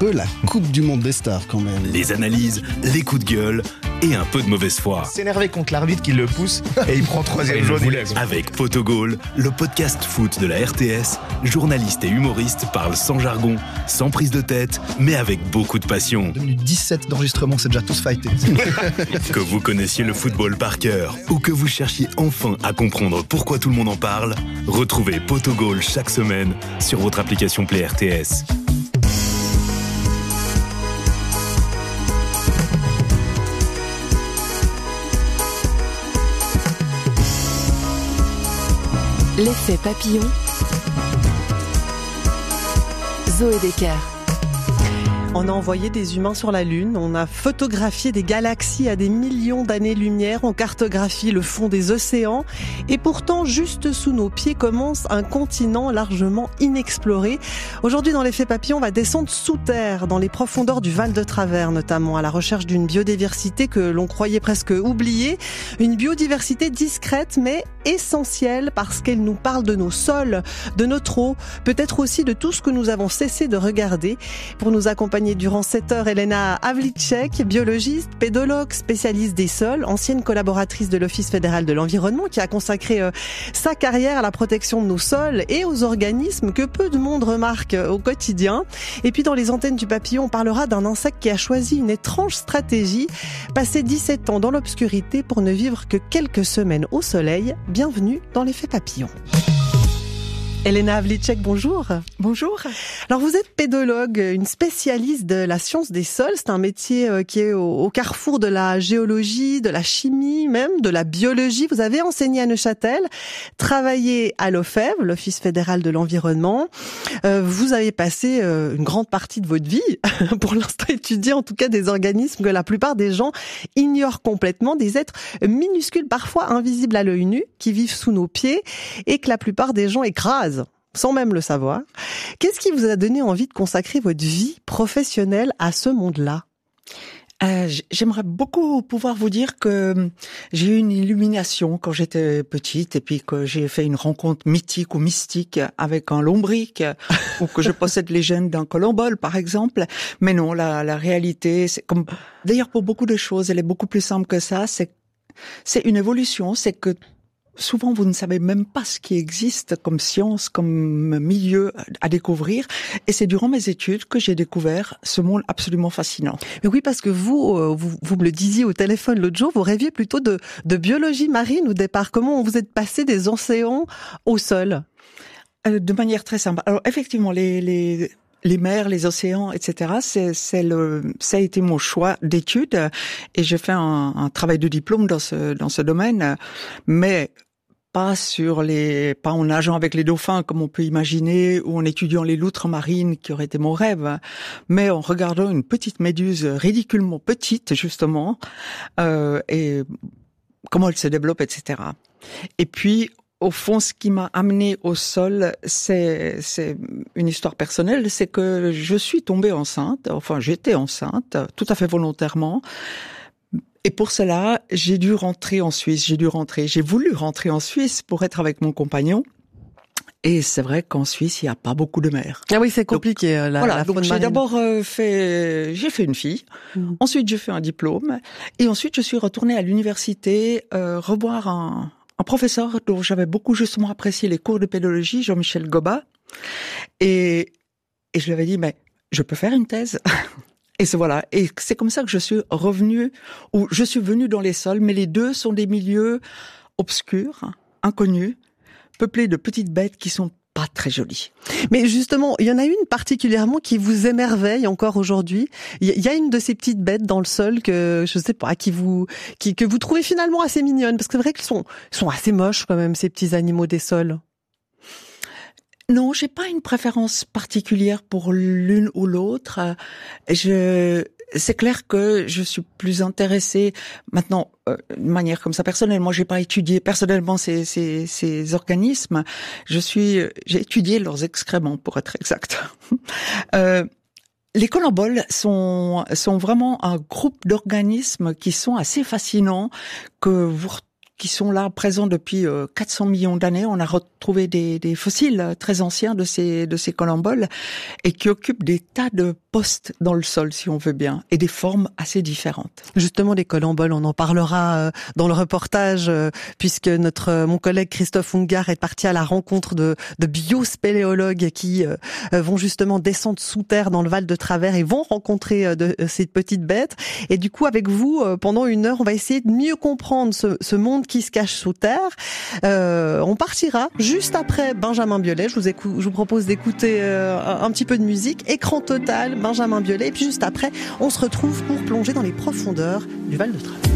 peu la Coupe du Monde des stars quand même. Les analyses, les coups de gueule et un peu de mauvaise foi. S'énerver contre l'arbitre qui le pousse et il prend troisième jaune. Avec Potogol, le podcast foot de la RTS, journalistes et humoristes parlent sans jargon, sans prise de tête, mais avec beaucoup de passion. 2 minutes 17 d'enregistrement, c'est déjà tous fightés. Que vous connaissiez le football par cœur ou que vous cherchiez enfin à comprendre pourquoi tout le monde en parle, retrouvez Potogol chaque semaine sur votre application Play RTS. L'effet papillon. Zoé Decker. On a envoyé des humains sur la Lune, on a photographié des galaxies à des millions d'années-lumière, on cartographie le fond des océans et pourtant juste sous nos pieds commence un continent largement inexploré. Aujourd'hui dans l'effet papillon, on va descendre sous terre, dans les profondeurs du Val de Travers notamment, à la recherche d'une biodiversité que l'on croyait presque oubliée, une biodiversité discrète mais essentielle parce qu'elle nous parle de nos sols, de notre eau, peut-être aussi de tout ce que nous avons cessé de regarder. Pour nous accompagner durant 7 heures, Elena Havlicek, biologiste, pédologue, spécialiste des sols, ancienne collaboratrice de l'Office fédéral de l'environnement qui a consacré sa carrière à la protection de nos sols et aux organismes que peu de monde remarque au quotidien. Et puis dans les antennes du papillon, on parlera d'un insecte qui a choisi une étrange stratégie, passer 17 ans dans l'obscurité pour ne vivre que quelques semaines au soleil. Bienvenue dans l'effet papillon. Elena Havlicek, bonjour. Bonjour. Alors vous êtes pédologue, une spécialiste de la science des sols. C'est un métier qui est au carrefour de la géologie, de la chimie, même de la biologie. Vous avez enseigné à Neuchâtel, travaillé à l'OFEV, l'Office fédéral de l'environnement. Vous avez passé une grande partie de votre vie, pour l'instant étudier en tout cas des organismes que la plupart des gens ignorent complètement, des êtres minuscules, parfois invisibles à l'œil nu, qui vivent sous nos pieds et que la plupart des gens écrasent sans même le savoir. Qu'est-ce qui vous a donné envie de consacrer votre vie professionnelle à ce monde-là ? J'aimerais beaucoup pouvoir vous dire que j'ai eu une illumination quand j'étais petite et puis que j'ai fait une rencontre mythique ou mystique avec un lombric ou que je possède les gènes d'un colombole, par exemple. Mais non, la réalité, c'est comme, d'ailleurs pour beaucoup de choses, elle est beaucoup plus simple que ça. C'est une évolution, c'est que souvent, vous ne savez même pas ce qui existe comme science, comme milieu à découvrir. Et c'est durant mes études que j'ai découvert ce monde absolument fascinant. Mais oui, parce que vous me le disiez au téléphone l'autre jour, vous rêviez plutôt de biologie marine au départ. Comment vous êtes passé des océans au sol ? De manière très simple. Alors, effectivement, les mers, les océans, etc. Ça a été mon choix d'études et j'ai fait un travail de diplôme dans ce domaine, mais pas en nageant avec les dauphins comme on peut imaginer ou en étudiant les loutres marines qui aurait été mon rêve, mais en regardant une petite méduse ridiculement petite justement et comment elle se développe, etc. Et puis au fond, ce qui m'a amené au sol, c'est une histoire personnelle, c'est que je suis tombée enceinte, enfin j'étais enceinte, tout à fait volontairement. Et pour cela, j'ai dû rentrer en Suisse, j'ai voulu rentrer en Suisse pour être avec mon compagnon. Et c'est vrai qu'en Suisse, il n'y a pas beaucoup de mer. Ah oui, c'est compliqué. Donc j'ai d'abord fait une fille. Ensuite, j'ai fait un diplôme. Et ensuite, je suis retournée à l'université revoir un professeur dont j'avais beaucoup justement apprécié les cours de pédologie, Jean-Michel Goba. Et je lui avais dit, mais je peux faire une thèse. Et c'est comme ça que je suis venue dans les sols, mais les deux sont des milieux obscurs, inconnus, peuplés de petites bêtes qui sont pas très jolies. Mais justement, il y en a une particulièrement qui vous émerveille encore aujourd'hui. Il y a une de ces petites bêtes dans le sol que, je sais pas, que vous trouvez finalement assez mignonne, parce que c'est vrai qu'ils sont assez moches quand même, ces petits animaux des sols. Non, j'ai pas une préférence particulière pour l'une ou l'autre. C'est clair que je suis plus intéressée maintenant de manière comme ça personnelle. Moi, j'ai pas étudié personnellement ces organismes. J'ai étudié leurs excréments, pour être exact. Les colomboles sont vraiment un groupe d'organismes qui sont assez fascinants, qui sont là présents depuis 400 millions d'années. On a retrouvé des fossiles très anciens de ces collemboles et qui occupent des tas de postes dans le sol, si on veut bien, et des formes assez différentes. Justement, les collemboles, on en parlera dans le reportage, puisque mon collègue Christophe Ungar est parti à la rencontre de biospéléologues qui vont justement descendre sous terre dans le Val de Travers et vont rencontrer ces petites bêtes. Et du coup, avec vous, pendant 1 heure, on va essayer de mieux comprendre ce monde qui se cache sous terre. On partira juste après Benjamin Biolay. Je vous propose d'écouter un petit peu de musique. Écran total, Benjamin Biolay. Et puis juste après, on se retrouve pour plonger dans les profondeurs du Val de Travers.